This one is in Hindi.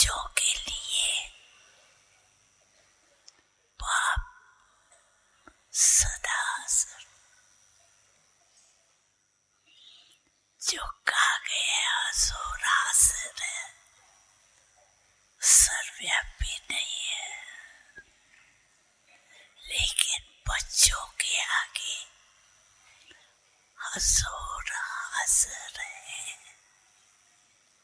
बच्चों के लिए बाप सदा जो कहा गया सो रासर सर्वव्यापी नहीं है, लेकिन बच्चों के आगे हसूर हाजिर है।